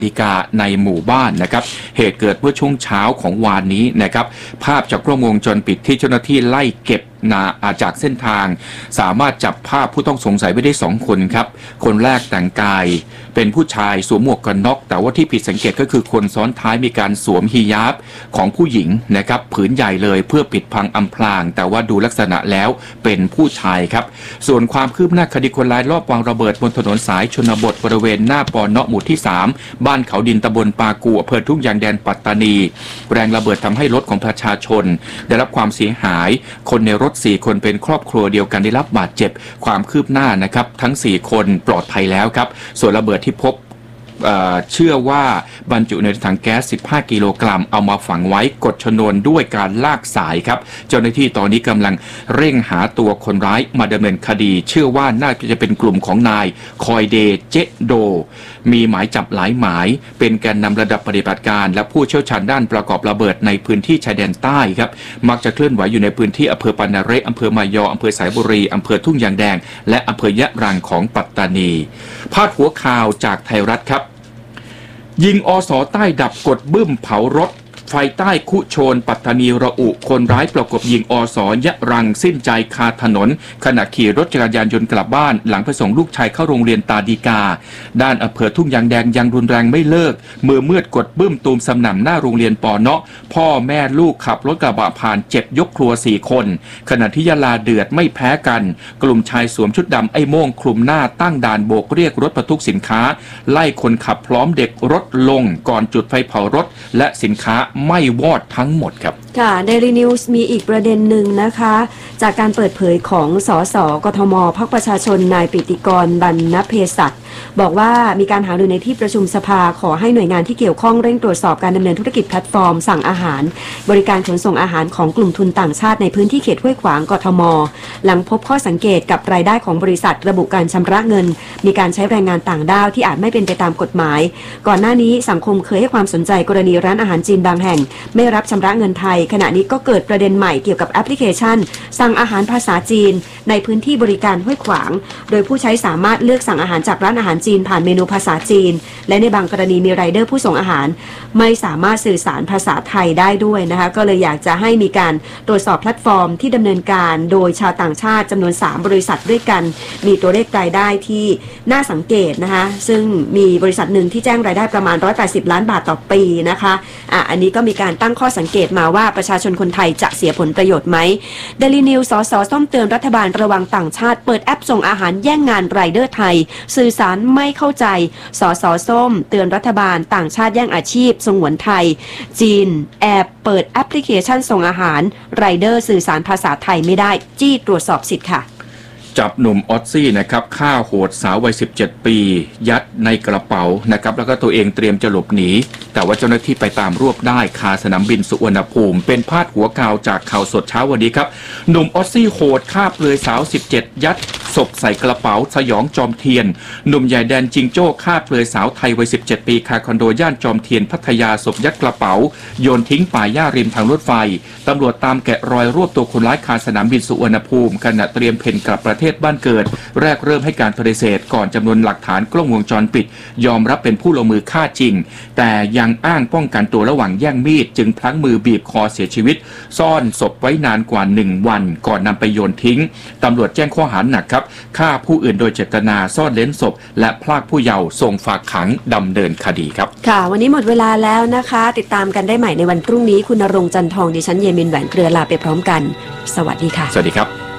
ฎีกาในหมู่บ้านนะครับเหตุเกิดเมื่อช่วงเช้าของวานนี้นะครับภาพจากกล้องวงจรปิดที่เจ้าหน้าที่ไล่เก็บจากเส้นทางสามารถจับภาพผู้ต้องสงสัยไว้ได้2คนครับคนแรกแต่งกายเป็นผู้ชายสวมหมวกกันน็อกแต่ว่าที่ผิดสังเกตก็คือคนซ้อนท้ายมีการสวมฮิญาบของผู้หญิงนะครับผืนใหญ่เลยเพื่อปิดบังอำพรางแต่ว่าดูลักษณะแล้วเป็นผู้ชายครับส่วนความคืบหน้าคดีคนร้ายลอบวางระเบิดบนถนนสายชนบทบริเวณหน้าปนหมู่ที่3บ้านเขาดินตำบลปากูอำเภอทุ่งยางแดนปัตตานีแรงระเบิดทำให้รถของประชาชนได้รับความเสียหายคนในรถ4คนเป็นครอบครัวเดียวกันได้รับบาดเจ็บความคืบหน้านะครับทั้ง4คนปลอดภัยแล้วครับส่วนระเบิดที่พบเชื่อว่าบรรจุในถังแก๊ส15 กิโลกรัมเอามาฝังไว้กดชนวนด้วยการลากสายครับเจ้าหน้าที่ตอนนี้กำลังเร่งหาตัวคนร้ายมาดำเนินคดีเชื่อว่าน่าจะเป็นกลุ่มของนายคอยเดเจโดมีหมายจับหลายหมายเป็นแกนนำระดับปฏิบัติการและผู้เชี่ยวชาญด้านประกอบระเบิดในพื้นที่ชายแดนใต้ครับมักจะเคลื่อนไหวอยู่ในพื้นที่อำเภอปานาเระอำเภอมายออำเภอสายบุรีอำเภอทุ่งยางแดงและอำเภอยะรังของปัตตานีพาดหัวข่าวจากไทยรัฐครับยิงอส.ใต้ดับกดบึ้มเผารถไฟใต้คุโชนปัตตานีระอุคนร้ายประกบยิงอส.ยะรังสิ้นใจคาถนนขณะขี่รถจักรยานยนต์กลับบ้านหลังไปส่งลูกชายเข้าโรงเรียนตาดีกาด้านอำเภอทุ่งยางแดงยังรุนแรงไม่เลิกมือมืดกดบึ้มตูมสนั่นหน้าโรงเรียนปเนาะพ่อแม่ลูกขับรถกระบะผ่านเจ็บยกครัว4คนขณะที่ยะลาเดือดไม่แพ้กันกลุ่มชายสวมชุดดำไอ้โม่งคลุมหน้าตั้งด่านโบกเรียกรถบรรทุกสินค้าไล่คนขับพร้อมเด็กรถลงก่อนจุดไฟเผารถและสินค้าไม่วอดทั้งหมดครับค่ะ Daily News มีอีกประเด็นหนึ่งนะคะจากการเปิดเผยของสสกทมพรรคประชาชนนายปิติกรบรรณเภสัชบอกว่ามีการหารือในที่ประชุมสภาขอให้หน่วยงานที่เกี่ยวข้องเร่งตรวจสอบการดำเนินธุรกิจแพลตฟอร์มสั่งอาหารบริการขนส่งอาหารของกลุ่มทุนต่างชาติในพื้นที่เขตห้วยขวางกทมหลังพบข้อสังเกตกับรายได้ของบริษัทระบุการชำระเงินมีการใช้แรงงานต่างด้าวที่อาจไม่เป็นไปตามกฎหมายก่อนหน้านี้สังคมเคยให้ความสนใจกรณีร้านอาหารจีนบางแห่งไม่รับชำระเงินไทยขณะนี้ก็เกิดประเด็นใหม่เกี่ยวกับแอปพลิเคชันสั่งอาหารภาษาจีนในพื้นที่บริการห้วยขวางโดยผู้ใช้สามารถเลือกสั่งอาหารจากร้านอาหารจีนผ่านเมนูภาษาจีนและในบางกรณีมีไรเดอร์ผู้ส่งอาหารไม่สามารถสื่อสารภาษาไทยได้ด้วยนะคะก็เลยอยากจะให้มีการตรวจสอบแพลตฟอร์มที่ดำเนินการโดยชาวต่างชาติจำนวน3บริษัทด้วยกันมีตัวเลขรายได้ที่น่าสังเกตนะคะซึ่งมีบริษัทหนึ่งที่แจ้งรายได้ประมาณ180 ล้านบาทต่อปีนะคะอันนี้ก็มีการตั้งข้อสังเกตมาว่าประชาชนคนไทยจะเสียผลประโยชน์ไหม Daily News สสส้มเตือนรัฐบาลระวังต่างชาติเปิดแอปส่งอาหารแย่งงานไรเดอร์ไทยสื่อสารไม่เข้าใจสสส้มเตือนรัฐบาลต่างชาติแย่งอาชีพสงวนไทยจีนแอบเปิดแอปพลิเคชันส่งอาหารไรเดอร์สื่อสารภาษาไทยไม่ได้จี้ตรวจสอบสิทธิ์ค่ะจับหนุ่มออสซี่นะครับฆ่าโหดสาววัย17 ปียัดในกระเป๋านะครับแล้วก็ตัวเองเตรียมจะหลบหนีแต่ว่าเจ้าหน้าที่ไปตามรวบได้คาสนามบินสุวรรณภูมิเป็นพาดหัวข่าวจากข่าวสดเช้าวันนี้ครับหนุ่มออสซี่โหดฆ่าเปลือยสาว17ยัดศพใส่กระเป๋าสยองจอมเทียนหนุ่มใหญ่แดนจิงโจ้ฆ่าเปลือยสาวไทยวัย17 ปีคาคอนโดย่านจอมเทียนพัทยาศพยัดกระเป๋าโยนทิ้งป่าหญ้าริมทางรถไฟตำรวจตามแกะรอยรวบตัวคนร้ายคาสนามบินสุวรรณภูมิขณะเตรียมเพ่นกลับประเทศบ้านเกิดแรกเริ่มให้การปฏิเสธก่อนจำนวนหลักฐานกล้องวงจรปิดยอมรับเป็นผู้ลงมือฆ่าจริงแต่ยังอ้างป้องกันตัวระหว่างแย่งมีดจึงพลั้งมือบีบคอเสียชีวิตซ่อนศพไว้นานกว่า1 วันก่อนนำไปโยนทิ้งตำรวจแจ้งข้อหาหนักครับฆ่าผู้อื่นโดยเจตนาซ่อนเร้นศพและพรากผู้เยาว์ส่งฝากขังดำเนินคดีครับค่ะวันนี้หมดเวลาแล้วนะคะติดตามกันได้ใหม่ในวันพรุ่งนี้คุณณรงค์จันทองดิฉันเยมินแหวนเครือลาไปพร้อมกันสวัสดีค่ะสวัสดีครับ